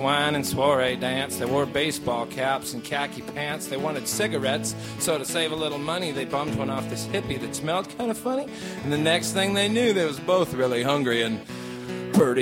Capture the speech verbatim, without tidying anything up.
wine and soiree dance. They wore baseball caps and khaki pants. They wanted cigarettes, so to save a little money, they bummed one off this hippie that smelled kind of funny. And the next thing they knew, they was both really hungry. And